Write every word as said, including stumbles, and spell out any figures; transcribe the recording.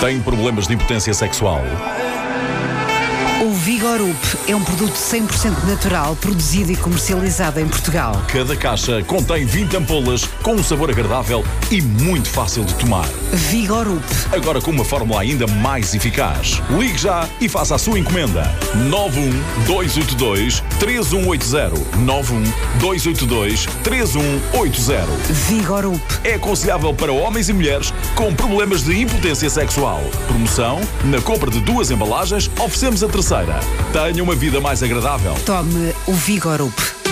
Tem problemas de impotência sexual? O Vigorup é um produto cem por cento natural, produzido e comercializado em Portugal. Cada caixa contém vinte ampolas com um sabor agradável e muito fácil de tomar. Vigorup. Agora com uma fórmula ainda mais eficaz. Ligue já e faça a sua encomenda. nove um dois oito dois três um oito zero. nove um dois oito dois três um oito zero. Vigorup. É aconselhável para homens e mulheres com problemas de impotência sexual. Promoção: na compra de duas embalagens, oferecemos a terceira. Tenha uma vida mais agradável. Tome o Vigorup.